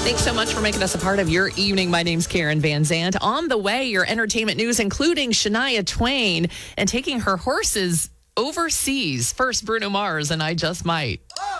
Thanks so much for making us a part of your evening. My name's Karen Van Zandt. On the way, your entertainment news, including Shania Twain and taking her horses overseas. First, Bruno Mars and I Just Might.